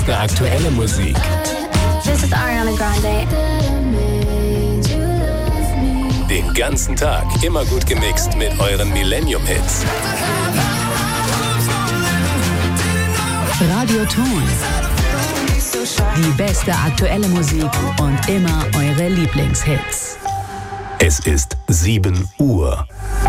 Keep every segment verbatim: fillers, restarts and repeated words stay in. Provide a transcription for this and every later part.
beste aktuelle Musik. This is Ariana Grande. Den ganzen Tag immer gut gemixt mit euren Millennium-Hits. Radioton. Die beste aktuelle Musik und immer eure Lieblingshits. Es ist sieben Uhr.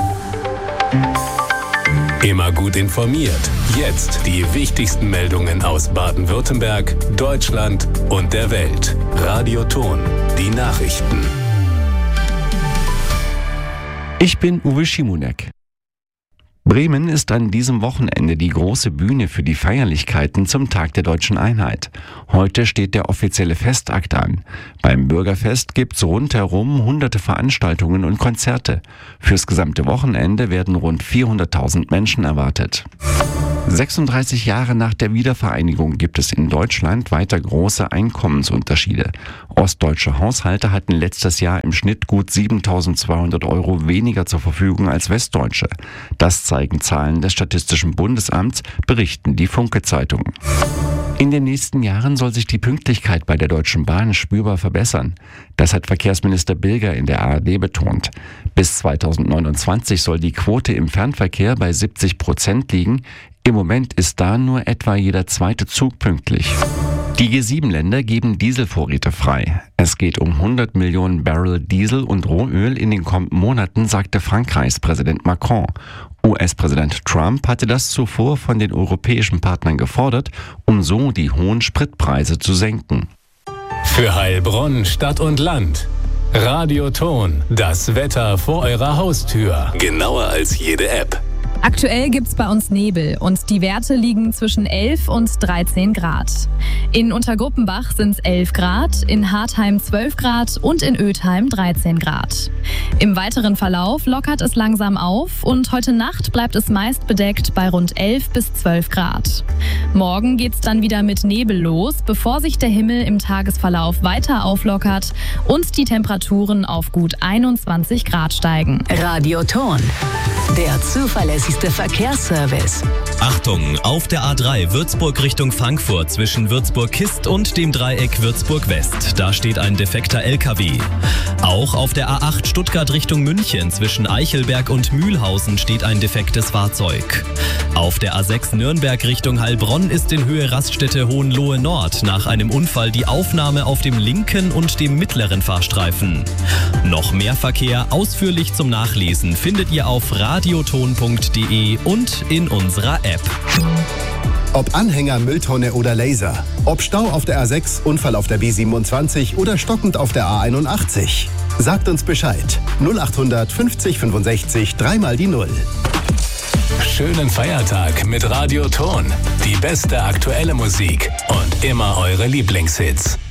Immer gut informiert. Jetzt die wichtigsten Meldungen aus Baden-Württemberg, Deutschland und der Welt. Radioton. Die Nachrichten. Ich bin Uwe Schimonek. Bremen ist an diesem Wochenende die große Bühne für die Feierlichkeiten zum Tag der Deutschen Einheit. Heute steht der offizielle Festakt an. Beim Bürgerfest gibt's rundherum hunderte Veranstaltungen und Konzerte. Fürs gesamte Wochenende werden rund vierhunderttausend Menschen erwartet. sechsunddreißig Jahre nach der Wiedervereinigung gibt es in Deutschland weiter große Einkommensunterschiede. Ostdeutsche Haushalte hatten letztes Jahr im Schnitt gut siebentausendzweihundert Euro weniger zur Verfügung als westdeutsche. Das zeigen Zahlen des Statistischen Bundesamts, berichten die Funke-Zeitungen. In den nächsten Jahren soll sich die Pünktlichkeit bei der Deutschen Bahn spürbar verbessern. Das hat Verkehrsminister Bilger in der A R D betont. Bis zweitausendneunundzwanzig soll die Quote im Fernverkehr bei siebzig Prozent liegen. Im Moment ist da nur etwa jeder zweite Zug pünktlich. Die G sieben Länder geben Dieselvorräte frei. Es geht um hundert Millionen Barrel Diesel und Rohöl in den kommenden Monaten, sagte Frankreichs Präsident Macron. U S-Präsident Trump hatte das zuvor von den europäischen Partnern gefordert, um so die hohen Spritpreise zu senken. Für Heilbronn, Stadt und Land. Radioton. Das Wetter vor eurer Haustür. Genauer als jede App. Aktuell gibt's bei uns Nebel und die Werte liegen zwischen elf und dreizehn Grad. In Untergruppenbach sind's elf Grad, in Hartheim zwölf Grad und in Ötheim dreizehn Grad. Im weiteren Verlauf lockert es langsam auf und heute Nacht bleibt es meist bedeckt bei rund elf bis zwölf Grad. Morgen geht's dann wieder mit Nebel los, bevor sich der Himmel im Tagesverlauf weiter auflockert und die Temperaturen auf gut einundzwanzig Grad steigen. Radioton. Der zuverlässigste Verkehrsservice. Achtung, auf der A drei Würzburg Richtung Frankfurt zwischen Würzburg-Kist und dem Dreieck Würzburg-West. Da steht ein defekter L K W. Auch auf der A acht Stuttgart Richtung München zwischen Eichelberg und Mühlhausen steht ein defektes Fahrzeug. Auf der A sechs Nürnberg Richtung Heilbronn ist in Höhe Raststätte Hohenlohe Nord nach einem Unfall die Aufnahme auf dem linken und dem mittleren Fahrstreifen. Noch mehr Verkehr ausführlich zum Nachlesen findet ihr auf radioton punkt de und in unserer App. Ob Anhänger, Mülltonne oder Laser. Ob Stau auf der A sechs, Unfall auf der B siebenundzwanzig oder stockend auf der A einundachtzig. Sagt uns Bescheid. null achthundert fünfzig fünfundsechzig, dreimal die Null. Schönen Feiertag mit Radioton. Die beste aktuelle Musik und immer eure Lieblingshits.